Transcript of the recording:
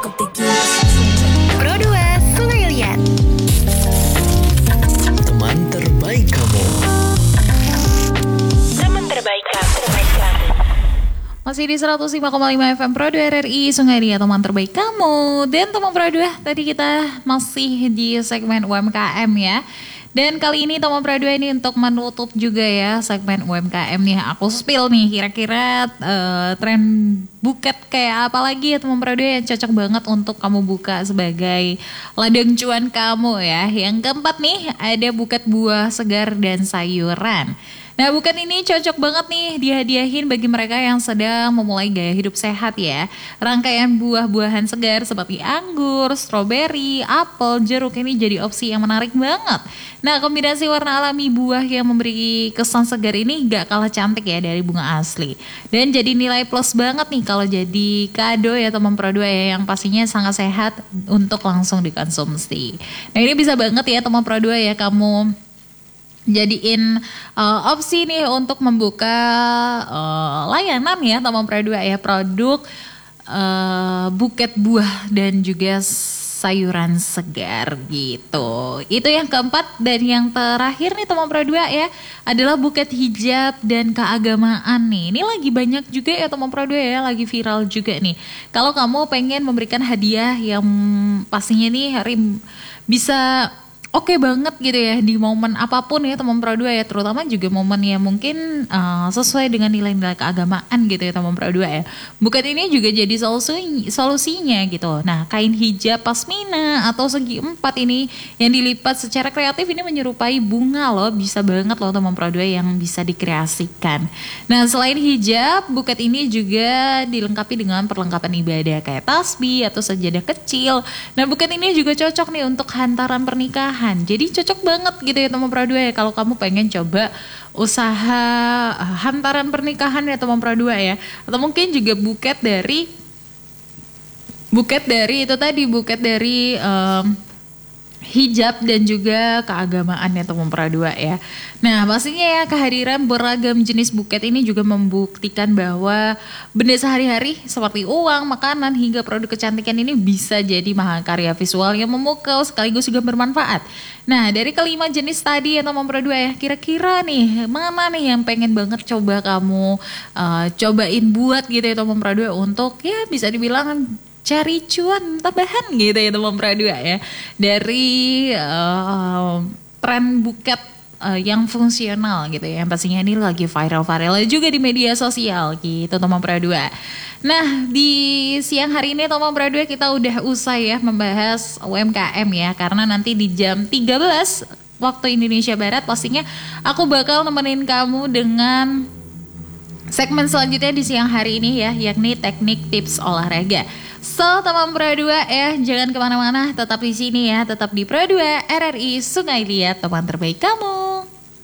Pro 2 Sungai Liat. Teman terbaik kamu. Teman terbaik kamu. Masih di 105,5 FM Pro 2 RRI Sungai Liat, teman terbaik kamu. Dan teman Pro 2, tadi kita masih di segmen UMKM ya. Dan kali ini teman Pro 2 ini untuk menutup juga ya segmen UMKM nih. Aku spill nih kira-kira tren buket kayak apa lagi ya teman Pro 2 yang cocok banget untuk kamu buka sebagai ladang cuan kamu ya. Yang keempat nih ada buket buah segar dan sayuran. Nah buket ini cocok banget nih dihadiahin bagi mereka yang sedang memulai gaya hidup sehat ya. Rangkaian buah-buahan segar seperti anggur, stroberi, apel, jeruk ini jadi opsi yang menarik banget. Nah kombinasi warna alami buah yang memberi kesan segar ini gak kalah cantik ya dari bunga asli. Dan jadi nilai plus banget nih kalau jadi kado ya teman Pro 2 ya yang pastinya sangat sehat untuk langsung dikonsumsi. Nah ini bisa banget ya teman Pro 2 ya kamu jadiin opsi nih untuk membuka layanan ya teman Pro 2 ya produk buket buah dan juga sayuran segar gitu. Itu yang keempat. Dan yang terakhir nih teman Pro 2 ya adalah buket hijab dan keagamaan nih. Ini lagi banyak juga ya teman Pro 2 ya, lagi viral juga nih. Kalau kamu pengen memberikan hadiah yang pastinya nih bisa oke banget gitu ya di momen apapun ya teman Pro 2 ya, terutama juga momen yang mungkin sesuai dengan nilai-nilai keagamaan gitu ya teman Pro 2 ya. Buket ini juga jadi solusinya gitu. Nah kain hijab pasmina atau segi empat ini yang dilipat secara kreatif ini menyerupai bunga loh, bisa banget loh teman Pro 2 yang bisa dikreasikan. Nah selain hijab, buket ini juga dilengkapi dengan perlengkapan ibadah kayak tasbih atau sajadah kecil. Nah buket ini juga cocok nih untuk hantaran pernikahan. Jadi cocok banget gitu ya teman Pro 2 ya kalau kamu pengen coba usaha hantaran pernikahan ya teman Pro 2 ya. Atau mungkin juga buket dari itu tadi buket dari hijab dan juga keagamaan ya teman Pro 2 ya. Nah pastinya ya kehadiran beragam jenis buket ini juga membuktikan bahwa benda sehari-hari seperti uang, makanan hingga produk kecantikan ini bisa jadi mahakarya visual yang memukau sekaligus juga bermanfaat. Nah dari kelima jenis tadi ya teman Pro 2 ya, kira-kira nih mana nih yang pengen banget coba kamu cobain buat gitu ya teman Pro 2 untuk ya bisa dibilang cari cuan tambahan gitu ya teman Pro 2 ya. Dari tren buket yang fungsional gitu ya. Yang pastinya ini lagi viral-viral juga di media sosial gitu teman Pro 2. Nah di siang hari ini teman Pro 2 kita udah usai ya membahas UMKM ya. Karena nanti di jam 13 waktu Indonesia Barat pastinya aku bakal nemenin kamu dengan segmen selanjutnya di siang hari ini ya, yakni teknik tips olahraga. So teman Pro 2 ya, jangan kemana-mana, tetap di sini ya, tetap di Pro 2 RRI Sungai Liat, teman terbaik kamu.